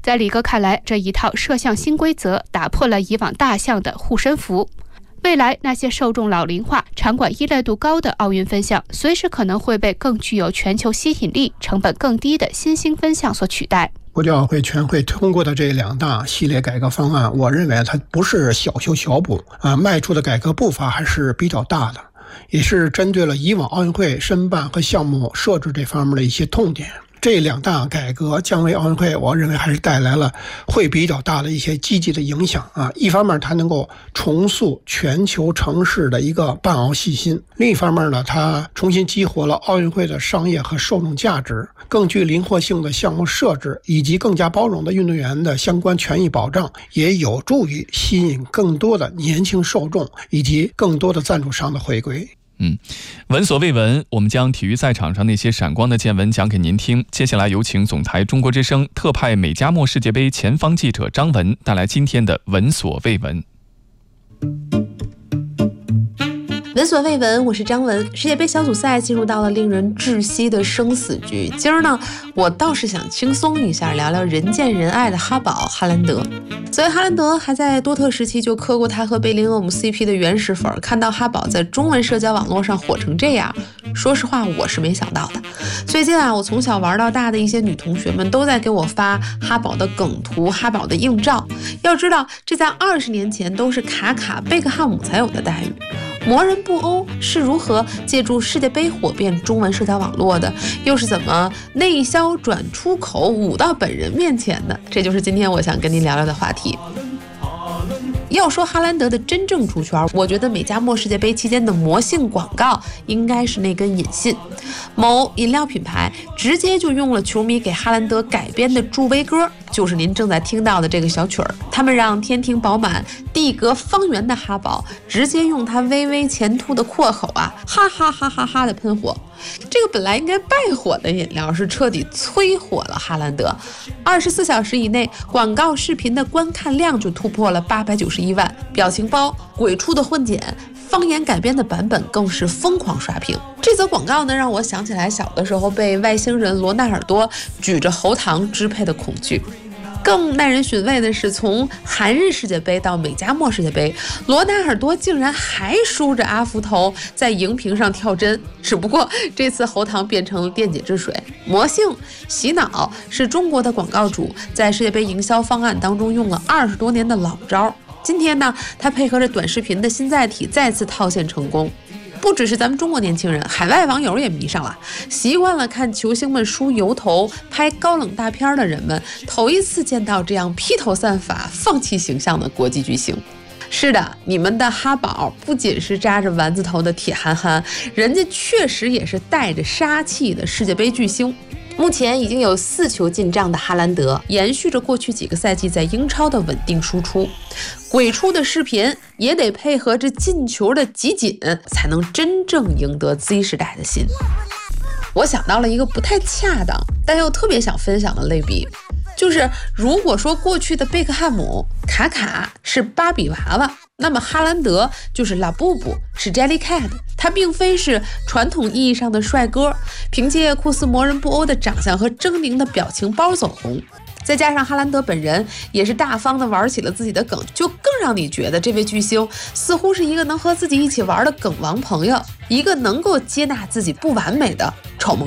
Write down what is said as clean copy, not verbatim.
在李哥看来，这一套摄像新规则打破了以往大象的护身符。未来那些受众老龄化、场馆依赖度高的奥运分项，随时可能会被更具有全球吸引力、成本更低的新兴分项所取代。 国际奥委会全会通过的这2大系列改革方案，我认为它不是小修小补迈出的改革步伐还是比较大的，也是针对了以往奥运会申办和项目设置这方面的一些痛点。这2大改革将为奥运会，我认为还是带来了会比较大的一些积极的影响一方面它能够重塑全球城市的一个办奥信心，另一方面呢，它重新激活了奥运会的商业和受众价值，更具灵活性的项目设置以及更加包容的运动员的相关权益保障，也有助于吸引更多的年轻受众以及更多的赞助商的回归。 闻所未闻，我们将体育赛场上那些闪光的见闻讲给您听。接下来有请总台中国之声特派美加墨世界杯前方记者张文带来今天的闻所未闻。 闻所未闻，我是张文。世界杯小组赛进入到了令人窒息的生死局。今儿呢，我倒是想轻松一下，聊聊人见人爱的哈宝哈兰德。所以哈兰德还在多特时期就磕过他和贝林厄姆 CP 的原始粉，看到哈宝在中文社交网络上火成这样，说实话我是没想到的。最近我从小玩到大的一些女同学们都在给我发哈宝的梗图、哈宝的硬照。要知道，这在20年前都是卡卡、贝克汉姆才有的待遇。魔人布欧是如何借助世界杯火遍中文社交网络的？又是怎么内销转出口舞到本人面前的？这就是今天我想跟您聊聊的话题。要说哈兰德的真正出圈，我觉得美加墨世界杯期间的魔性广告应该是那根引信。某饮料品牌直接就用了球迷给哈兰德改编的助威歌，就是您正在听到的这个小曲儿。他们让天庭饱满、地格方圆的哈宝直接用他微微前凸的阔口哈哈哈哈哈的喷火。这个本来应该败火的饮料是彻底催火了哈兰德。24小时以内，广告视频的观看量就突破了891万，表情包、鬼畜的混剪、方言改编的版本更是疯狂刷屏。这则广告呢，让我想起来小的时候被外星人罗纳尔多举着喉糖支配的恐惧。更耐人寻味的是，从韩日世界杯到美加墨世界杯，罗纳尔多竟然还梳着阿福头在荧屏上跳针，只不过这次喉糖变成了电解质水。魔性洗脑是中国的广告主在世界杯营销方案当中用了20多年的老招。今天呢，他配合着短视频的新载体再次套现成功。不只是咱们中国年轻人，海外网友也迷上了。习惯了看球星们梳油头、拍高冷大片的人们，头一次见到这样披头散发、放弃形象的国际巨星。是的，你们的哈宝不仅是扎着丸子头的铁憨憨，人家确实也是带着杀气的世界杯巨星。目前已经有4球进账的哈兰德，延续着过去几个赛季在英超的稳定输出。鬼畜的视频也得配合着进球的集锦，才能真正赢得 Z 时代的心。我想到了一个不太恰当，但又特别想分享的类比，就是如果说过去的贝克汉姆、卡卡是芭比娃娃，那么哈兰德就是拉布布，是 Jellycat。 他并非是传统意义上的帅哥，凭借酷似魔人布欧的长相和狰狞的表情包走红，再加上哈兰德本人也是大方的玩起了自己的梗，就更让你觉得这位巨星似乎是一个能和自己一起玩的梗王朋友，一个能够接纳自己不完美的丑萌